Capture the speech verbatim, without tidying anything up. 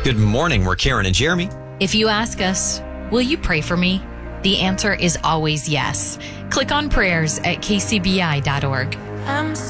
Good morning. We're Karen and Jeremy. If you ask us, will you pray for me? The answer is always yes. Click on prayers at k c b i dot org. I'm